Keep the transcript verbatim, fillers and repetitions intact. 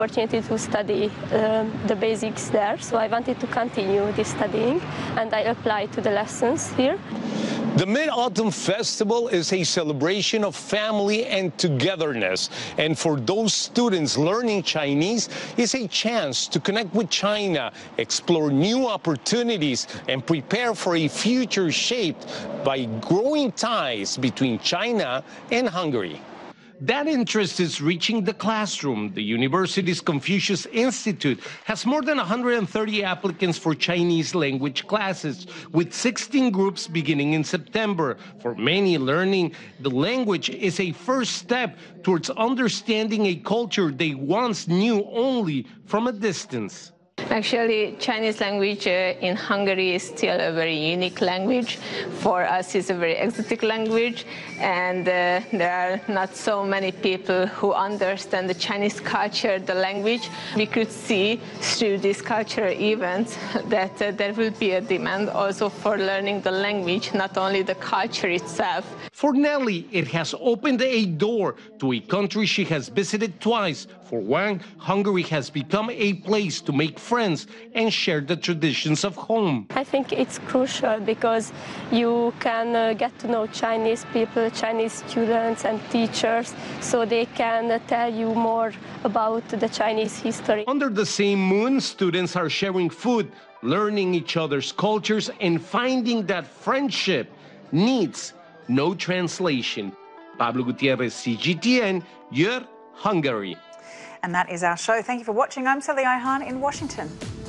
Opportunity to study um, the basics there, so I wanted to continue this studying, and I applied to the lessons here. The Mid-Autumn Festival is a celebration of family and togetherness, and for those students learning Chinese, it's a chance to connect with China, explore new opportunities, and prepare for a future shaped by growing ties between China and Hungary. That interest is reaching the classroom. The university's Confucius Institute has more than one hundred thirty applicants for Chinese language classes, with sixteen groups beginning in September. For many, learning the language is a first step towards understanding a culture they once knew only from a distance. Actually, Chinese language uh, in Hungary is still a very unique language. For us, it's a very exotic language, and uh, there are not so many people who understand the Chinese culture, the language. We could see through these cultural events that uh, there will be a demand also for learning the language, not only the culture itself. For Nelly, it has opened a door to a country she has visited twice. For Wang, Hungary has become a place to make friends and share the traditions of home. I think it's crucial because you can uh, get to know Chinese people, Chinese students and teachers, so they can uh, tell you more about the Chinese history. Under the same moon, students are sharing food, learning each other's cultures, and finding that friendship needs no translation. Pablo Gutierrez, C G T N, Yer, Hungary. And that is our show. Thank you for watching. I'm Sally Ihan in Washington.